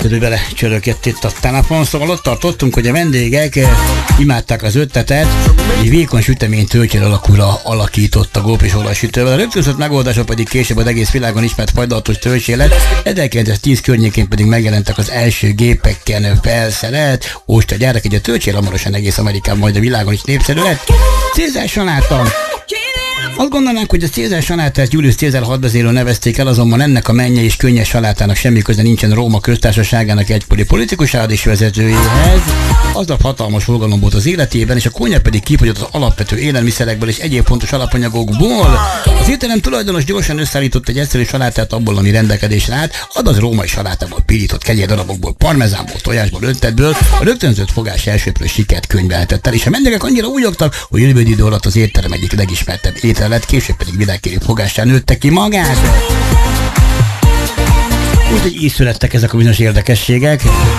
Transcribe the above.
hogy belecsörögett itt a telefon, szóval ott tartottunk, hogy a vendégek imádták az ötletet, egy vékony sütemény töltsér alakúra alakított a gópis olajsütővel. A rögtönzött megoldása pedig később az egész világon ismert fajdatos töltsér lett, 1910 környékén pedig megjelentek az első gépeken felszerelt ostagyárak, így a töltsér hamarosan egész Amerikában, majd a világon is népszerű lett. Cézár saláta. Azt gondolnánk, hogy a Cézár salátát Julius Cézár hadvezéről nevezték el, azonban ennek a mennye és könnyes salátának semmi köze nincsen Róma köztársaságának egykori politikusához és vezetőjéhez. Aznap hatalmas forgalom volt az életében, és a konyak pedig kifogyott az alapvető élelmiszerekből és egyéb fontos alapanyagokból. Az étterem tulajdonos gyorsan összeállított egy egyszerű salátát abból, ami rendelkezésre állt, azaz római salátából, pirított kenyérdarabokból, parmezánból, tojásból, öntetből, a rögtönzött fogás elsőprő sikert könyvelhetett el, és a vendégek annyira újogtak, hogy rövid idő alatt az étterem egyik legismertebb étel lett, később pedig világhírű fogással nőtte ki magát. Úgyhogy így születtek ezek a bizonyos érdekességek.